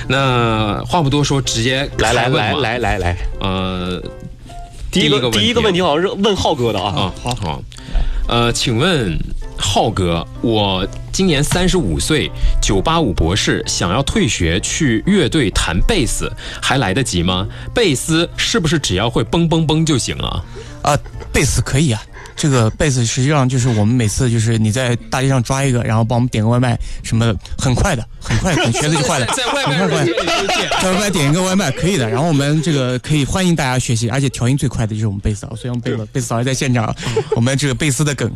那话不多说，直接来，第一个问题好像是问浩哥的啊。 好，请问浩哥，我今年35岁，985博士，想要退学去乐队弹贝斯，还来得及吗？贝斯是不是只要会嘣嘣嘣就行了？ 贝斯可以啊。这个贝斯实际上就是我们每次就是你在大街上抓一个，然后帮我们点个外卖，什么很快的，瘸子就坏了， 在外卖点一个外卖可以的。然后我们这个可以欢迎大家学习，而且调音最快的就是我们贝斯啊，所以我们贝斯嫂也在现场，我们这个贝斯的梗